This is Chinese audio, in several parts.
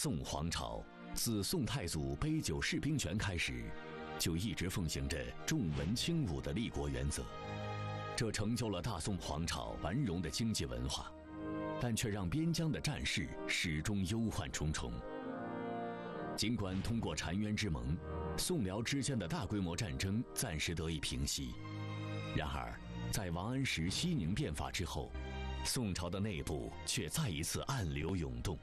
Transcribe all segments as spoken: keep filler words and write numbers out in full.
宋皇朝自宋太祖杯酒释兵权开始，就一直奉行着重文轻武的立国原则，这成就了大宋皇朝繁荣的经济文化，但却让边疆的战事始终忧患重重。尽管通过澶渊之盟，宋辽之间的大规模战争暂时得以平息，然而在王安石西宁变法之后，宋朝的内部却再一次暗流涌动。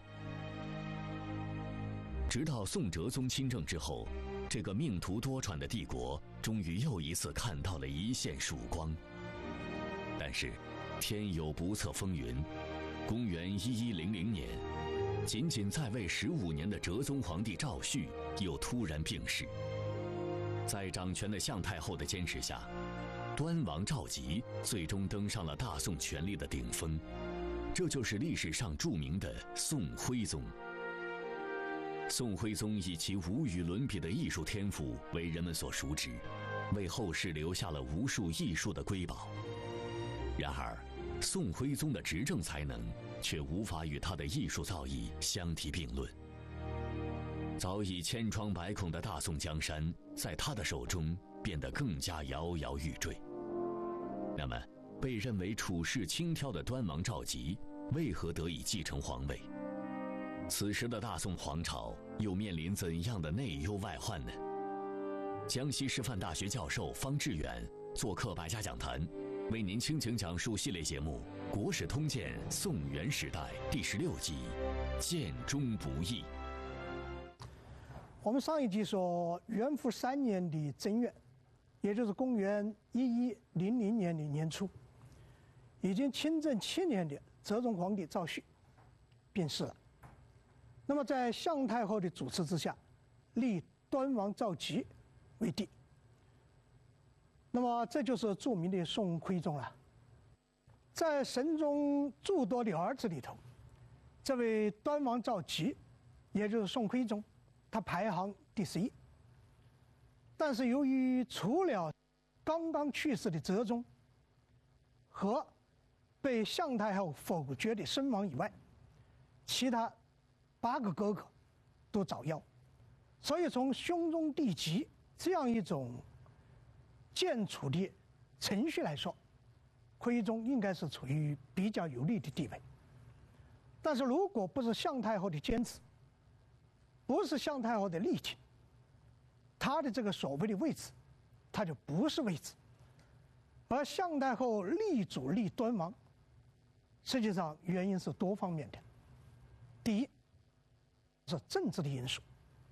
直到宋哲宗亲政之后，这个命途多舛的帝国终于又一次看到了一线曙光。但是天有不测风云，公元一一零零年，仅仅在位十五年的哲宗皇帝赵煦又突然病逝。在掌权的向太后的坚持下，端王赵佶最终登上了大宋权力的顶峰，这就是历史上著名的宋徽宗。宋徽宗以其无与伦比的艺术天赋为人们所熟知，为后世留下了无数艺术的瑰宝。然而，宋徽宗的执政才能却无法与他的艺术造诣相提并论。早已千疮百孔的大宋江山，在他的手中变得更加摇摇欲坠。那么，被认为处事轻佻的端王赵佶，为何得以继承皇位？此时的大宋皇朝又面临怎样的内忧外患呢？江西师范大学教授方志远做客百家讲坛，为您倾情讲述系列节目《国史通鉴·宋元时代》第十六集《建中不易》。 我们上一集说，元符三年的正月，也就是公元一一零零年的年初，已经亲政七年的哲宗皇帝赵煦病逝了。那么在向太后的主持之下，立端王赵佶为帝。那么这就是著名的宋徽宗了。在神宗诸多的儿子里头，这位端王赵佶，也就是宋徽宗，他排行第十一。但是由于除了刚刚去世的哲宗和被向太后否决的身亡以外，其他八个哥哥都早夭，所以从兄终弟及这样一种建储的程序来说，徽宗应该是处于比较有利的地位。但是如果不是向太后的坚持，不是向太后的力挺，他的这个所谓的位置，他就不是位置。而向太后立主立端王，实际上原因是多方面的。第一，是政治的因素。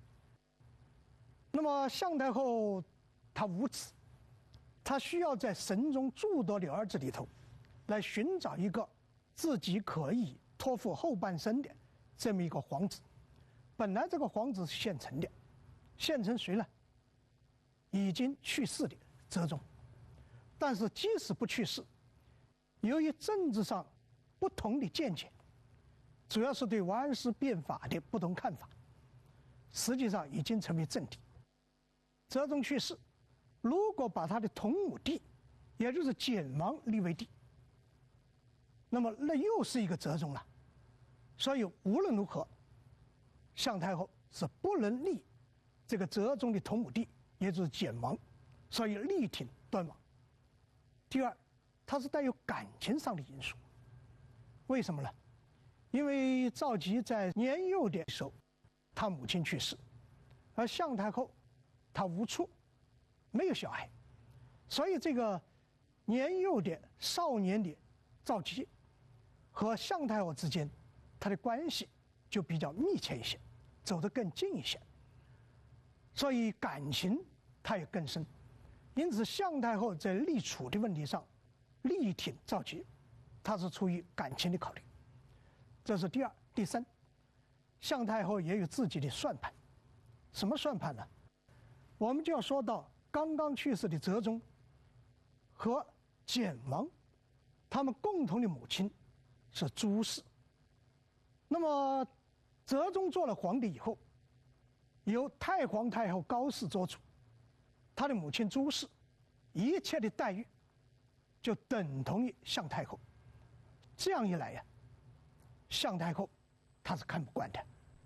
那么向太后她无子，她需要在神宗诸多的儿子里头，来寻找一个自己可以托付后半生的这么一个皇子。本来这个皇子是现成的，现成谁呢？已经去世的哲宗。但是即使不去世，由于政治上不同的见解，主要是对王安石变法的不同看法，实际上已经成为正题。哲宗去世，如果把他的同母弟，也就是简王立为帝，那么那又是一个哲宗了。所以无论如何，向太后是不能立这个哲宗的同母弟，也就是简王，所以力挺端王。第二，它是带有感情上的因素。为什么呢？因为赵佶在年幼的时候，他母亲去世，而向太后她无处，没有小孩，所以这个年幼的少年的赵佶和向太后之间，他的关系就比较密切一些，走得更近一些，所以感情他也更深。因此向太后在立储的问题上力挺赵佶，他是出于感情的考虑。这是第二。第三，向太后也有自己的算盘。什么算盘呢？我们就要说到刚刚去世的哲宗和简王，他们共同的母亲是朱氏。那么哲宗做了皇帝以后，由太皇太后高氏做主，他的母亲朱氏一切的待遇就等同于向太后。这样一来呀，向太后她是看不惯的。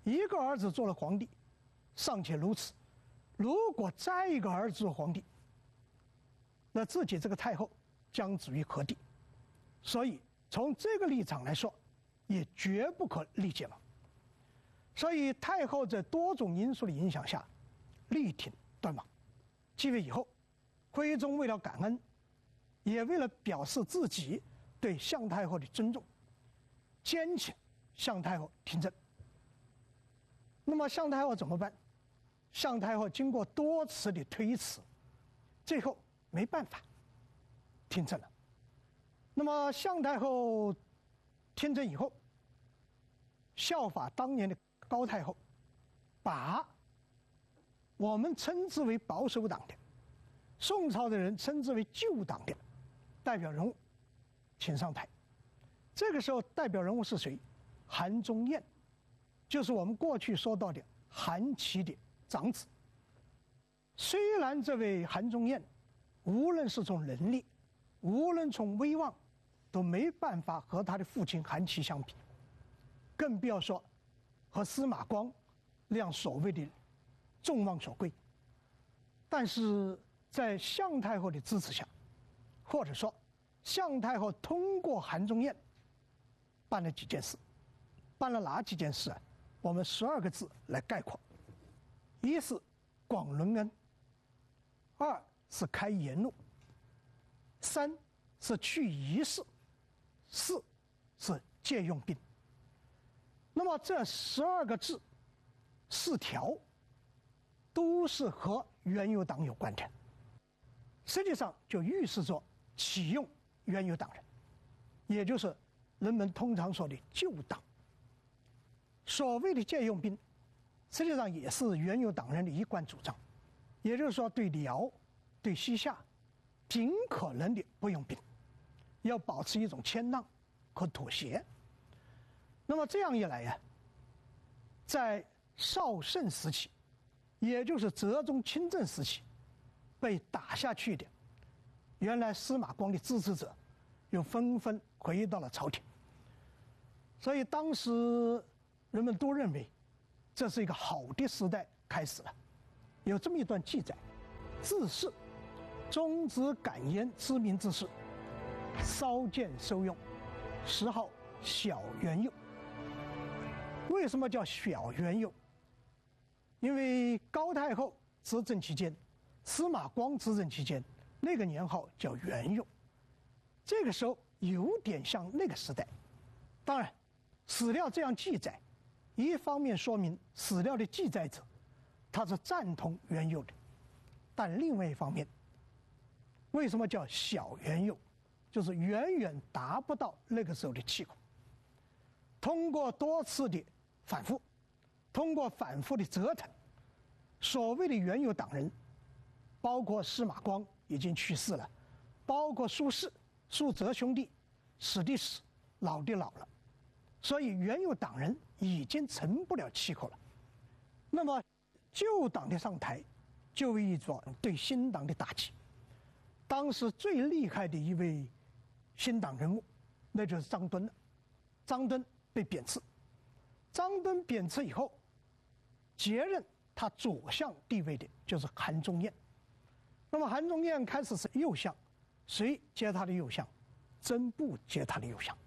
一个儿子做了皇帝，尚且如此，如果再一个儿子做皇帝，那自己这个太后将置于何地？所以从这个立场来说，也绝不可理解了。所以太后在多种因素的影响下，力挺断网。继位以后，徽宗为了感恩，也为了表示自己对向太后的尊重，坚请向太后听政。那么向太后怎么办？向太后经过多次的推辞，最后没办法听政了。那么向太后听政以后，效法当年的高太后，把我们称之为保守党的，宋朝的人称之为旧党的代表人物请上台。这个时候代表人物是谁？韩忠彦，就是我们过去说到的韩琦的长子。虽然这位韩忠彦，无论是从能力，无论从威望，都没办法和他的父亲韩琦相比，更不要说和司马光那样所谓的众望所归。但是在向太后的支持下，或者说向太后通过韩忠彦办了几件事，办了哪几件事啊？我们十二个字来概括：一是广隆恩，二是开言路，三是去仪式，四是借用兵。那么这十二个字四条都是和原有党有关的，实际上就预示着启用原有党人，也就是人们通常说的旧党。所谓的借用兵，实际上也是原有党人的一贯主张，也就是说对辽、对西夏尽可能的不用兵，要保持一种谦让和妥协。那么这样一来呀、啊，在绍圣时期，也就是哲宗亲政时期，被打下去的原来司马光的支持者，又纷纷回到了朝廷。所以当时人们都认为这是一个好的时代开始了。有这么一段记载：自是宗子感焉知民之事，稍见收用，时号小元佑。为什么叫小元佑？因为高太后执政期间，司马光执政期间，那个年号叫元佑。这个时候有点像那个时代。当然，史料这样记载，一方面说明史料的记载者他是赞同元佑的，但另外一方面，为什么叫小元佑？就是远远达不到那个时候的气候。通过多次的反复，通过反复的折腾，所谓的原有党人，包括司马光已经去世了，包括苏轼、苏辙兄弟死的死，老的老了，所以原有党人已经成不了气候了。那么旧党的上台，就为一种对新党的打击。当时最厉害的一位新党人物，那就是张敦了。张敦被贬斥，张敦贬斥以后，接任他左相地位的就是韩忠彦。那么韩忠彦开始是右相，谁接他的右相？曾布接他的右相。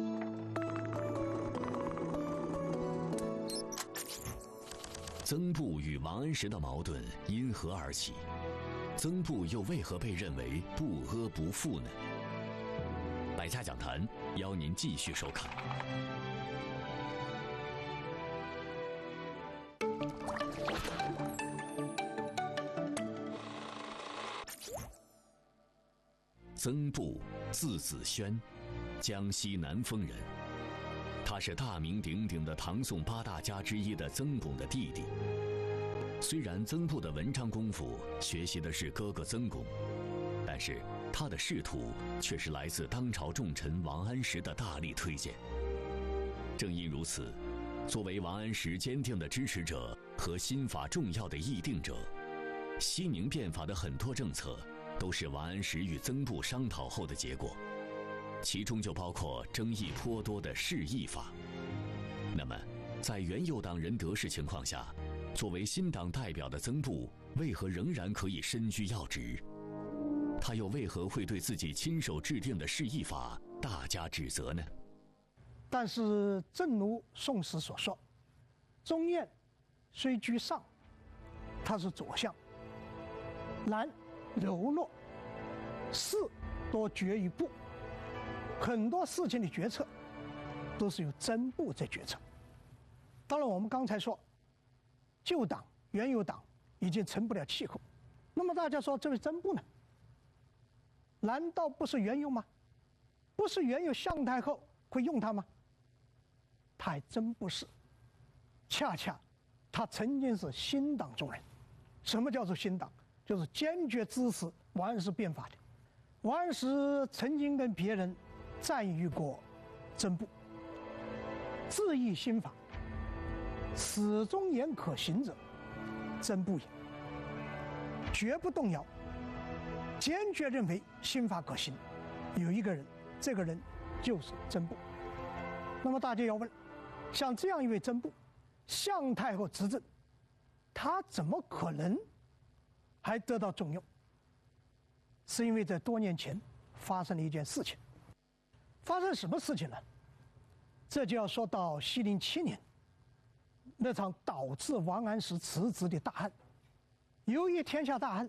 曾布与王安石的矛盾因何而起？曾布又为何被认为不阿不附呢？百家讲坛邀您继续收看。曾布，字子轩，江西南丰人。他是大名鼎鼎的唐宋八大家之一的曾巩的弟弟。虽然曾布的文章功夫学习的是哥哥曾巩，但是他的仕途却是来自当朝重臣王安石的大力推荐。正因如此，作为王安石坚定的支持者和新法重要的议定者，西宁变法的很多政策都是王安石与曾布商讨后的结果，其中就包括争议颇多的释义法。那么在原有党人得势情况下，作为新党代表的曾布为何仍然可以身居要职？他又为何会对自己亲手制定的释义法大加指责呢？ 但是正如宋史所说，钟焱虽居上，他是左相，然柔弱，事多决于部，很多事情的决策都是由曾布在决策。当然我们刚才说旧党原有党已经成不了气候，那么大家说这位曾布呢，难道不是原有吗？不是原有向太后会用他吗？他还真不是，恰恰他曾经是新党中人。什么叫做新党？就是坚决支持王安石变法的。王安石曾经跟别人赞誉过曾布，制议新法，始终言可行者，曾布也，绝不动摇，坚决认为新法可行。有一个人，这个人就是曾布。那么大家要问，像这样一位曾布，向太后执政，他怎么可能还得到重用？是因为在多年前发生了一件事情。发生什么事情呢？这就要说到熙宁七年那场导致王安石辞职的大旱。由于天下大旱，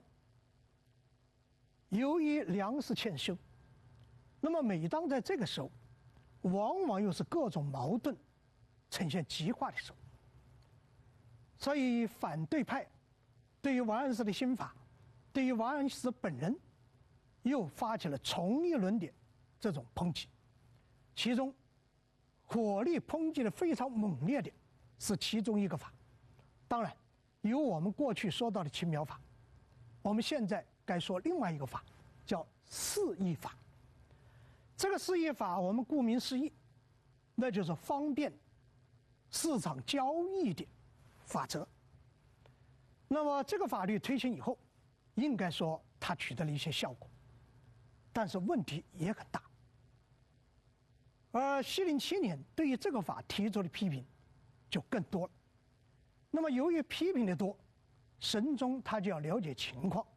由于粮食欠收，那么每当在这个时候，往往又是各种矛盾呈现激化的时候，所以反对派对于王安石的新法，对于王安石本人，又发起了重一轮的这种抨击。其中火力抨击的非常猛烈的是其中一个法，当然有我们过去说到的青苗法，我们现在该说另外一个法，叫释义法。这个释义法我们顾名思义，那就是方便市场交易的法则。那么这个法律推行以后，应该说它取得了一些效果，但是问题也很大。而熙宁七年对于这个法提出的批评就更多了。那么由于批评的多，神宗他就要了解情况，